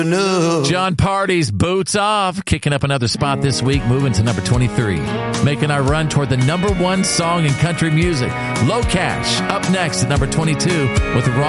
John Party's Boots Off, kicking up another spot this week, moving to number 23. Making our run toward the number one song in country music. Low Cash, up next at number 22 with the Wrong